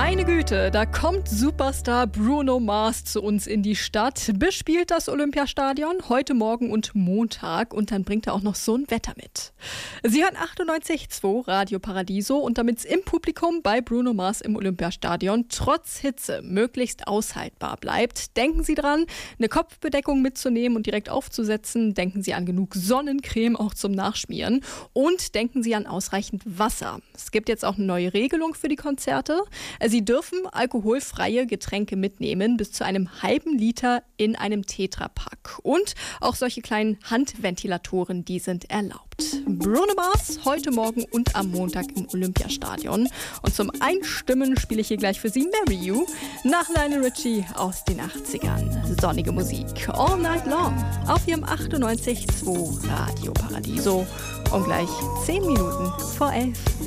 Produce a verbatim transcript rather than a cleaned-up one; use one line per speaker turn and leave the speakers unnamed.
Meine Güte, da kommt Superstar Bruno Mars zu uns in die Stadt, bespielt das Olympiastadion heute Morgen und Montag und dann bringt er auch noch so ein Wetter mit. Sie hören achtundneunzig Komma zwei Radio Paradiso und damit's im Publikum bei Bruno Mars im Olympiastadion trotz Hitze möglichst aushaltbar bleibt, denken Sie dran, eine Kopfbedeckung mitzunehmen und direkt aufzusetzen, denken Sie an genug Sonnencreme auch zum Nachschmieren und denken Sie an ausreichend Wasser. Es gibt jetzt auch eine neue Regelung für die Konzerte. Sie dürfen alkoholfreie Getränke mitnehmen, bis zu einem halben Liter in einem Tetrapack. Und auch solche kleinen Handventilatoren, die sind erlaubt. Bruno Mars heute Morgen und am Montag im Olympiastadion. Und zum Einstimmen spiele ich hier gleich für Sie Marry You nach Lionel Richie aus den achtzigern. Sonnige Musik all night long auf Ihrem achtundneunzig Komma zwei Radio Paradiso. Und gleich zehn Minuten vor elf.